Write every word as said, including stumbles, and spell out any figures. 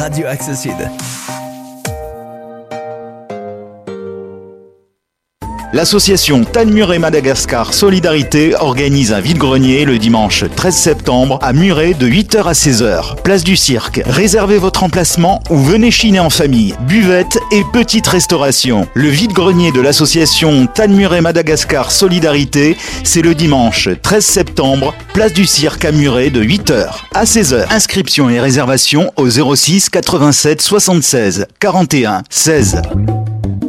Radio Axe Sud. L'association Tanmuret Madagascar Solidarité organise un vide-grenier le dimanche treize septembre à Muret de huit heures à seize heures. Place du Cirque. Réservez votre emplacement ou venez chiner en famille. Buvette et petite restauration. Le vide-grenier de l'association Tanmuret Madagascar Solidarité, c'est le dimanche treize septembre, place du Cirque à Muret de huit heures à seize heures. Inscription et réservation au zéro six quatre-vingt-sept soixante-seize quarante et un seize.